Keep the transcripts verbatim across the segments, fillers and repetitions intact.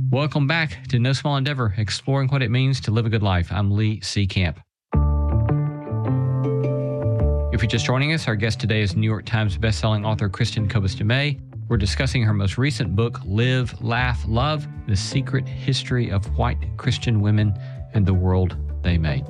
Welcome back to No Small Endeavor, exploring what it means to live a good life. I'm Lee C. Camp. If you're just joining us, our guest today is New York Times bestselling author Kristin Kobes Du Mez. We're discussing her most recent book, Live, Laugh, Love, The Secret History of White Christian Women and the World They Made.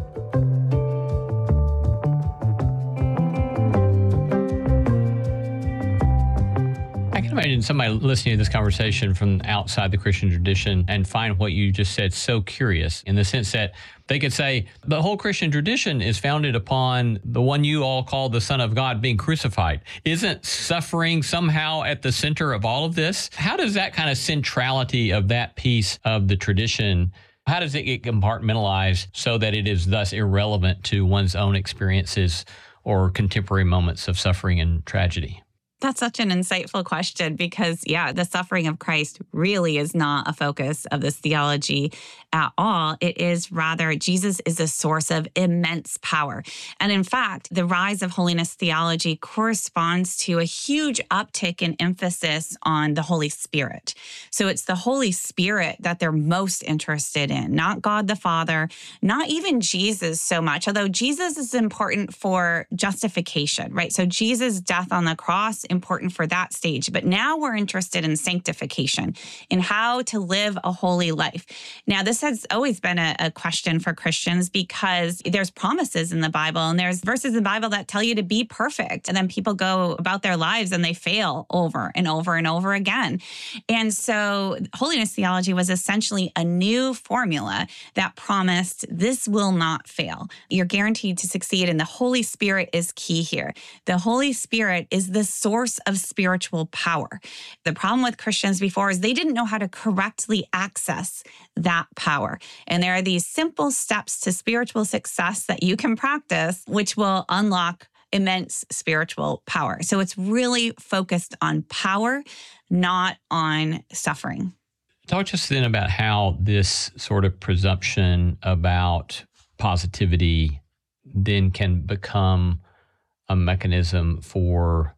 I can imagine somebody listening to this conversation from outside the Christian tradition and find what you just said so curious, in the sense that they could say the whole Christian tradition is founded upon the one you all call the Son of God being crucified. Isn't suffering somehow at the center of all of this? How does that kind of centrality of that piece of the tradition, how does it get compartmentalized so that it is thus irrelevant to one's own experiences or contemporary moments of suffering and tragedy? That's such an insightful question because, yeah, the suffering of Christ really is not a focus of this theology at all. It is rather, Jesus is a source of immense power. And in fact, the rise of holiness theology corresponds to a huge uptick in emphasis on the Holy Spirit. So it's the Holy Spirit that they're most interested in, not God the Father, not even Jesus so much, although Jesus is important for justification, right? So Jesus' death on the cross, important for that stage. But now we're interested in sanctification, in how to live a holy life. Now, this has always been a, a question for Christians because there's promises in the Bible and there's verses in the Bible that tell you to be perfect. And then people go about their lives and they fail over and over and over again. And so holiness theology was essentially a new formula that promised this will not fail. You're guaranteed to succeed. And the Holy Spirit is key here. The Holy Spirit is the source of spiritual power. The problem with Christians before is they didn't know how to correctly access that power. And there are these simple steps to spiritual success that you can practice, which will unlock immense spiritual power. So it's really focused on power, not on suffering. Talk to us then about how this sort of presumption about positivity then can become a mechanism for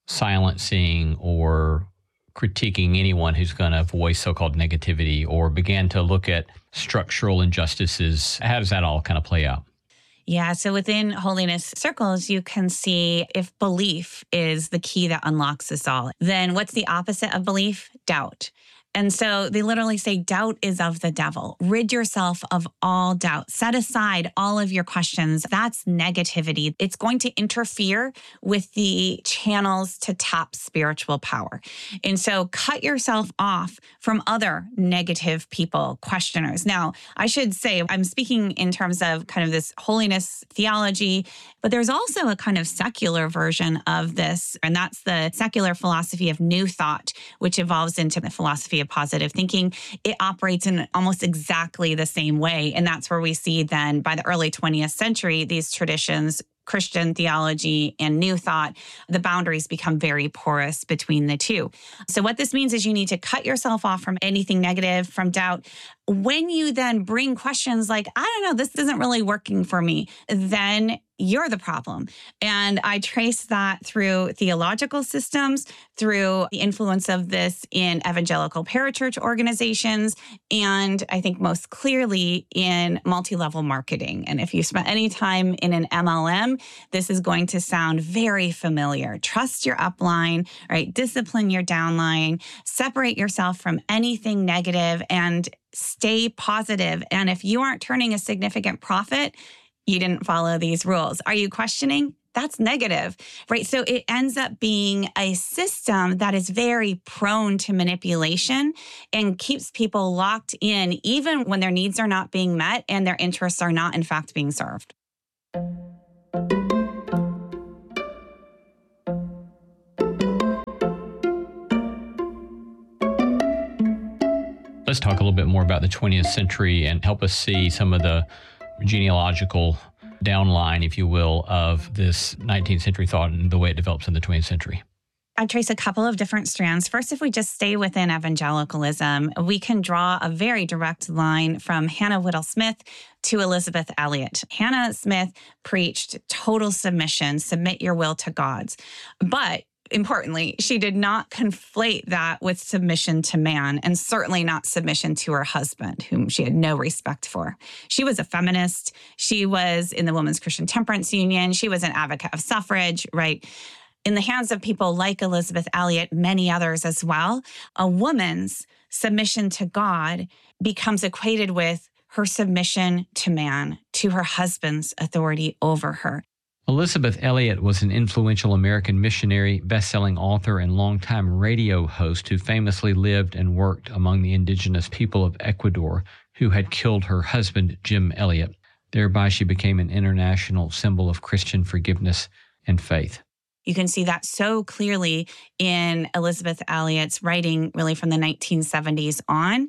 silencing or critiquing anyone who's going to voice so-called negativity or begin to look at structural injustices. How does that all kind of play out? Yeah, so within holiness circles, you can see if belief is the key that unlocks this all, then what's the opposite of belief? Doubt. And so they literally say doubt is of the devil. Rid yourself of all doubt. Set aside all of your questions. That's negativity. It's going to interfere with the channels to tap spiritual power. And so cut yourself off from other negative people, questioners. Now, I should say I'm speaking in terms of kind of this holiness theology, but there's also a kind of secular version of this, and that's the secular philosophy of new thought, which evolves into the philosophy of positive thinking. It operates in almost exactly the same way. And that's where we see then by the early twentieth century, these traditions, Christian theology and new thought, the boundaries become very porous between the two. So what this means is you need to cut yourself off from anything negative, from doubt. When you then bring questions like, I don't know, this isn't really working for me, then you're the problem. And I trace that through theological systems, through the influence of this in evangelical parachurch organizations, and I think most clearly in multi-level marketing. And if you spent any time in an M L M, this is going to sound very familiar. Trust your upline, right? Discipline your downline, separate yourself from anything negative, and stay positive. And if you aren't turning a significant profit, you didn't follow these rules. Are you questioning? That's negative, right? So it ends up being a system that is very prone to manipulation and keeps people locked in, even when their needs are not being met and their interests are not, in fact, being served. Let's talk a little bit more about the twentieth century and help us see some of the genealogical downline, if you will, of this nineteenth century thought and the way it develops in the twentieth century. I trace a couple of different strands. First, if we just stay within evangelicalism, we can draw a very direct line from Hannah Whittle Smith to Elizabeth Elliot. Hannah Smith preached total submission, submit your will to God's. But Importantly, she did not conflate that with submission to man, and certainly not submission to her husband, whom she had no respect for. She was a feminist. She was in the Women's Christian Temperance Union. She was an advocate of suffrage, right? In the hands of people like Elisabeth Elliot, many others as well, a woman's submission to God becomes equated with her submission to man, to her husband's authority over her. Elisabeth Elliot was an influential American missionary, best-selling author, and longtime radio host who famously lived and worked among the indigenous people of Ecuador who had killed her husband, Jim Elliot. Thereby, she became an international symbol of Christian forgiveness and faith. You can see that so clearly in Elisabeth Elliot's writing, really from the nineteen seventies on.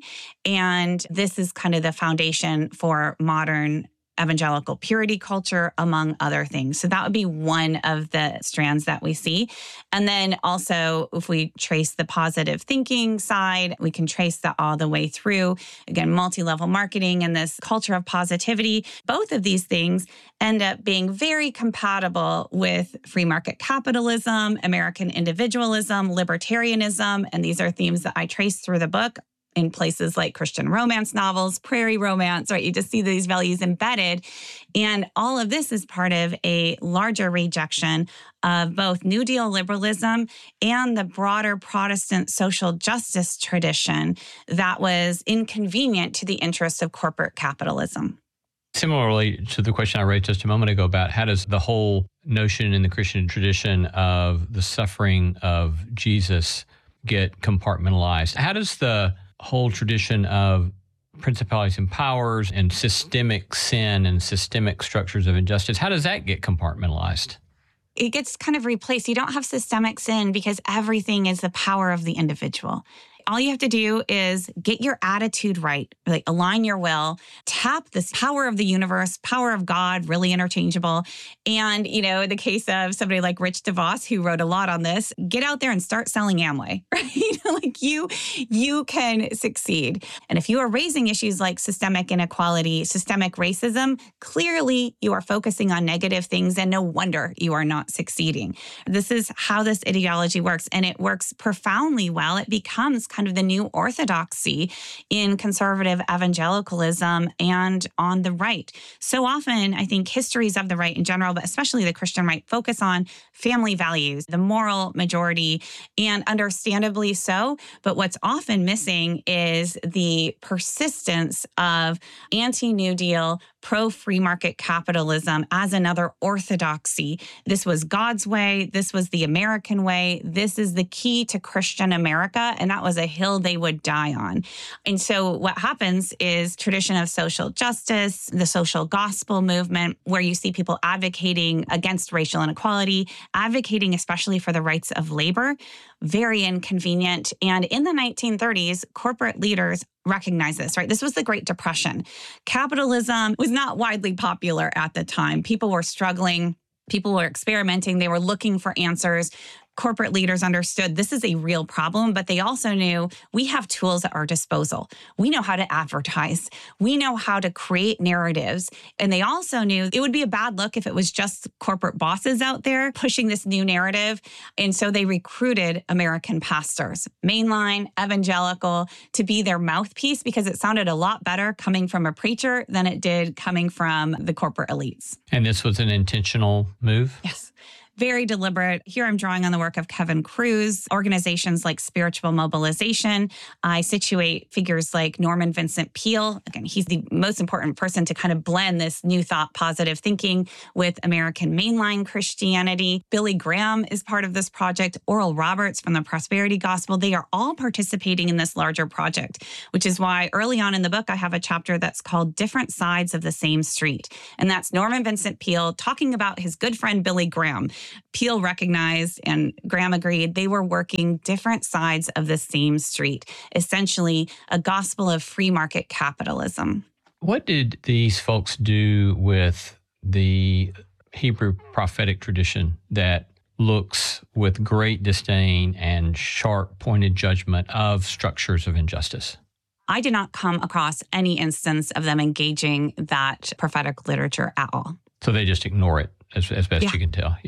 And this is kind of the foundation for modern evangelical purity culture, among other things. So that would be one of the strands that we see. And then also, if we trace the positive thinking side, we can trace that all the way through. Again, multi-level marketing and this culture of positivity. Both of these things end up being very compatible with free market capitalism, American individualism, libertarianism. And these are themes that I trace through the book in places like Christian romance novels, prairie romance, right? You just see these values embedded. And all of this is part of a larger rejection of both New Deal liberalism and the broader Protestant social justice tradition that was inconvenient to the interests of corporate capitalism. Similarly to the question I raised just a moment ago about how does the whole notion in the Christian tradition of the suffering of Jesus get compartmentalized? How does the whole tradition of principalities and powers and systemic sin and systemic structures of injustice, how does that get compartmentalized? It gets kind of replaced. You don't have systemic sin because everything is the power of the individual. All you have to do is get your attitude right, like align your will, tap this power of the universe, power of God, really interchangeable. And, you know, in the case of somebody like Rich DeVos, who wrote a lot on this, get out there and start selling Amway, right? Like you, you can succeed. And if you are raising issues like systemic inequality, systemic racism, clearly you are focusing on negative things, and no wonder you are not succeeding. This is how this ideology works, and it works profoundly well. It becomes kind of the new orthodoxy in conservative evangelicalism and on the right. So often, I think histories of the right in general, but especially the Christian right, focus on family values, the moral majority, and understandably so. But what's often missing is the persistence of anti-New Deal, pro-free market capitalism as another orthodoxy. This was God's way. This was the American way. This is the key to Christian America. And that was a hill they would die on. And so what happens is tradition of social justice, the social gospel movement, where you see people advocating against racial inequality, advocating especially for the rights of labor, very inconvenient. And in the nineteen thirties, corporate leaders recognize this, right? This was the Great Depression. Capitalism was not widely popular at the time. People were struggling. People were experimenting. They were looking for answers. Corporate leaders understood this is a real problem, but they also knew we have tools at our disposal. We know how to advertise. We know how to create narratives. And they also knew it would be a bad look if it was just corporate bosses out there pushing this new narrative. And so they recruited American pastors, mainline, evangelical, to be their mouthpiece because it sounded a lot better coming from a preacher than it did coming from the corporate elites. And this was an intentional move? Yes. Very deliberate. Here I'm drawing on the work of Kevin Kruse, organizations like Spiritual Mobilization. I situate figures like Norman Vincent Peale. Again, he's the most important person to kind of blend this new thought, positive thinking with American mainline Christianity. Billy Graham is part of this project. Oral Roberts from the Prosperity Gospel. They are all participating in this larger project, which is why early on in the book, I have a chapter that's called Different Sides of the Same Street. And that's Norman Vincent Peale talking about his good friend, Billy Graham. Peale recognized, and Graham agreed, they were working different sides of the same street, essentially a gospel of free market capitalism. What did these folks do with the Hebrew prophetic tradition that looks with great disdain and sharp pointed judgment of structures of injustice? I did not come across any instance of them engaging that prophetic literature at all. So they just ignore it as, as best Yeah. you can tell. Yeah.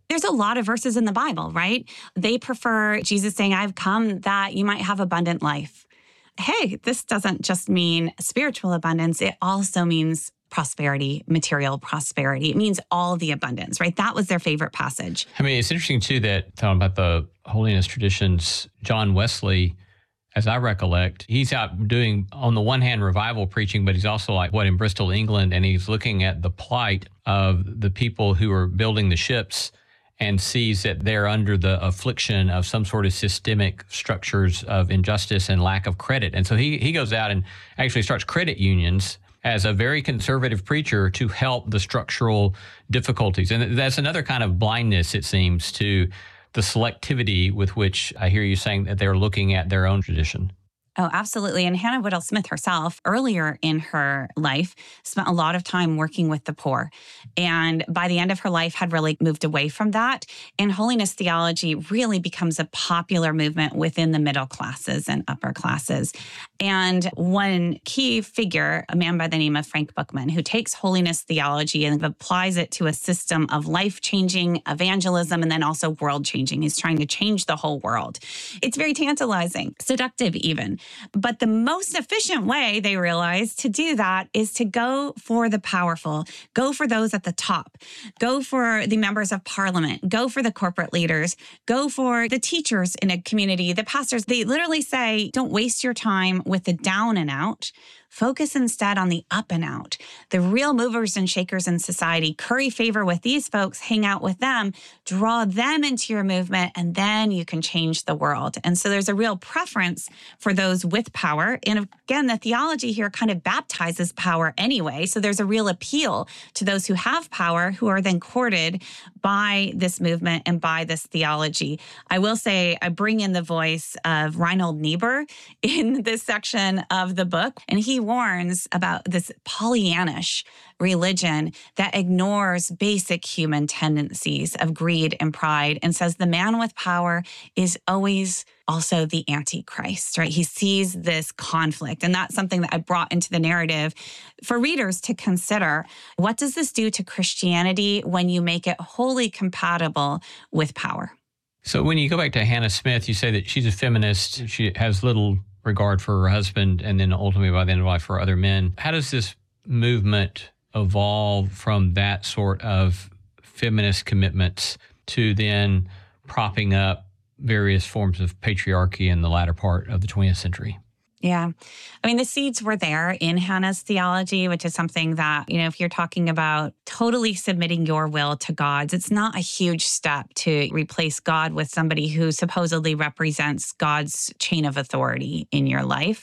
There's a lot of verses in the Bible, right? They prefer Jesus saying, I've come that you might have abundant life. Hey, this doesn't just mean spiritual abundance. It also means prosperity, material prosperity. It means all the abundance, right? That was their favorite passage. I mean, it's interesting too that talking about the holiness traditions, John Wesley, as I recollect, he's out doing, on the one hand, revival preaching, but he's also like, what, in Bristol, England, and he's looking at the plight of the people who are building the ships and sees that they're under the affliction of some sort of systemic structures of injustice and lack of credit. And so he he goes out and actually starts credit unions as a very conservative preacher to help the structural difficulties. And that's another kind of blindness, it seems, to the selectivity with which I hear you saying that they're looking at their own tradition. Oh, absolutely. And Hannah Whittle Smith herself, earlier in her life, spent a lot of time working with the poor. And by the end of her life, had really moved away from that. And holiness theology really becomes a popular movement within the middle classes and upper classes. And one key figure, a man by the name of Frank Bookman, who takes holiness theology and applies it to a system of life-changing evangelism and then also world-changing. He's trying to change the whole world. It's very tantalizing, seductive even. But the most efficient way, they realize, to do that is to go for the powerful, go for those at the top, go for the members of parliament, go for the corporate leaders, go for the teachers in a community, the pastors. They literally say, don't waste your time with the down and out. Focus instead on the up and out, the real movers and shakers in society. Curry favor with these folks, hang out with them, draw them into your movement, and then you can change the world. And so there's a real preference for those with power. And again, the theology here kind of baptizes power anyway. So there's a real appeal to those who have power, who are then courted by this movement and by this theology. I will say I bring in the voice of Reinhold Niebuhr in this section of the book, and he warns about this Pollyannish religion that ignores basic human tendencies of greed and pride and says the man with power is always also the Antichrist, right? He sees this conflict. And that's something that I brought into the narrative for readers to consider. What does this do to Christianity when you make it wholly compatible with power? So when you go back to Hannah Smith, you say that she's a feminist. She has little regard for her husband, and then ultimately by the end of life for other men. How does this movement evolve from that sort of feminist commitments to then propping up various forms of patriarchy in the latter part of the twentieth century? Yeah. I mean, the seeds were there in Hannah's theology, which is something that, you know, if you're talking about totally submitting your will to God's, it's not a huge step to replace God with somebody who supposedly represents God's chain of authority in your life.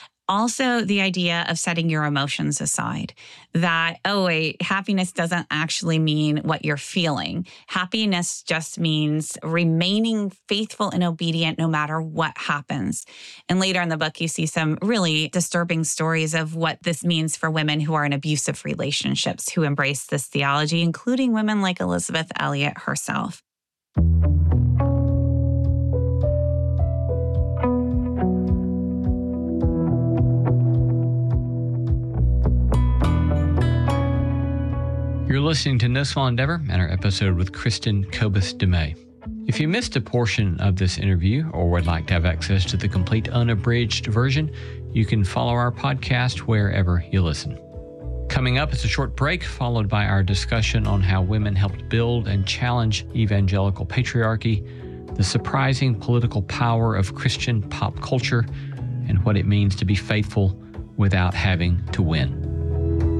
Also, the idea of setting your emotions aside, that, oh, wait, happiness doesn't actually mean what you're feeling. Happiness just means remaining faithful and obedient no matter what happens. And later in the book, you see some really disturbing stories of what this means for women who are in abusive relationships who embrace this theology, including women like Elizabeth Elliot herself. You're listening to No Small Endeavor and our episode with Kristen Kobus de May. If you missed a portion of this interview or would like to have access to the complete unabridged version, you can follow our podcast wherever you listen. Coming up is a short break, followed by our discussion on how women helped build and challenge evangelical patriarchy, the surprising political power of Christian pop culture, and what it means to be faithful without having to win.